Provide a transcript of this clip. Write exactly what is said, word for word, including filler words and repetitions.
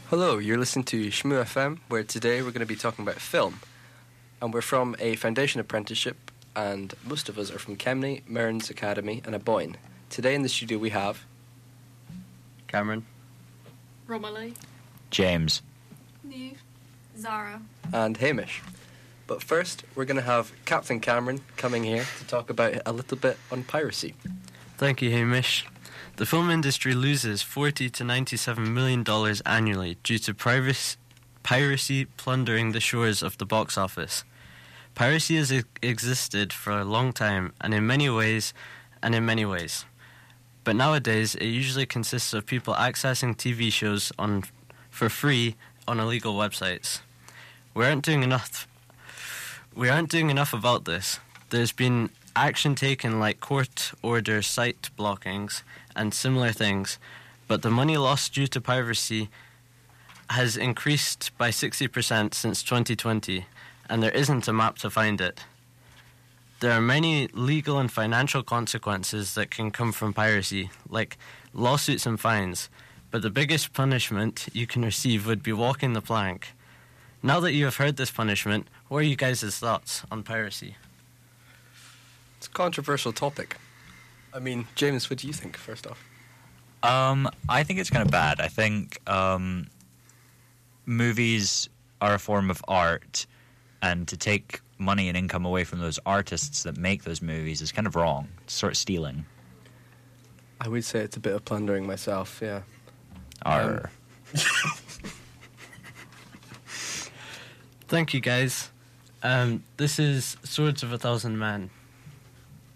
Hello, you're listening to Shmoo F M, where today we're going to be talking about film. And we're from a foundation apprenticeship, and most of us are from Kemney, Mearns Academy, and Aboyne. Today in the studio we have Cameron, Romilly, James, Neve, Zara, and Hamish. But first, we're going to have Captain Cameron coming here to talk about a little bit on piracy. Thank you, Hamish. The film industry loses forty to ninety-seven million dollars annually due to privacy, piracy plundering the shores of the box office. Piracy has e- existed for a long time, and in many ways, and in many ways. But nowadays, it usually consists of people accessing T V shows on for free on illegal websites. We aren't doing enough. We aren't doing enough about this. There's been action taken like court order site blockings and similar things, but the money lost due to piracy has increased by sixty percent since twenty twenty, and there isn't a map to find it. There are many legal and financial consequences that can come from piracy, like lawsuits and fines, but the biggest punishment you can receive would be walking the plank. Now that you have heard this punishment, what are you guys' thoughts on piracy? It's a controversial topic. I mean, James, what do you think, first off? Um, I think it's kind of bad. I think um, movies are a form of art, and to take money and income away from those artists that make those movies is kind of wrong. It's sort of stealing. I would say it's a bit of plundering myself, yeah. Arr. Um, Thank you, guys. Um, this is Swords of a Thousand Men.